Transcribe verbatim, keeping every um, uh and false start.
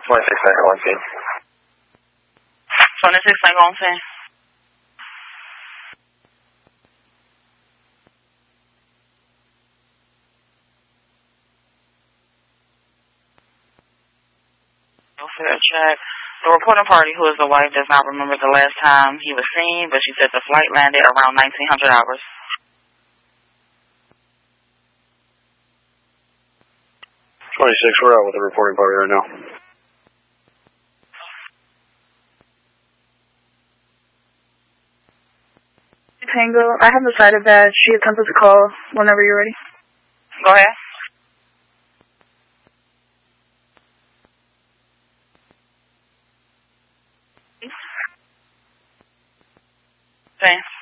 twenty-six Tango one scene. twenty-six Tango one scene. Fair check. The reporting party, who is the wife, does not remember the last time he was seen, but she said the flight landed around nineteen hundred hours. twenty-six, we're out with the reporting party right now. Tango, I have the side of that. She attempted to call whenever you're ready. Go ahead. Same.